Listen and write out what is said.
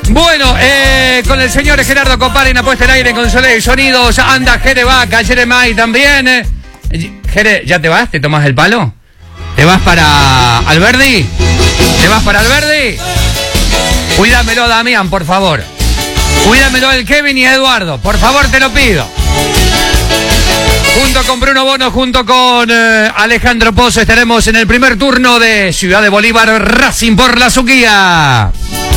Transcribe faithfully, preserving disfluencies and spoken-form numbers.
Bueno, eh, con el señor Gerardo Copal en Apuesta al Aire, en consola y sonidos, anda Jere Vaca, Jeremai también. Eh. Jere, ¿ya te vas? ¿Te tomas el palo? ¿Te vas para Alberdi? ¿Te vas para Alberdi? Cuídamelo, Damián, por favor. Cuídamelo el Kevin y Eduardo, por favor, te lo pido. Junto con Bruno Bono, junto con eh, Alejandro Pozo, estaremos en el primer turno de Ciudad de Bolívar, Racing por la Suquía.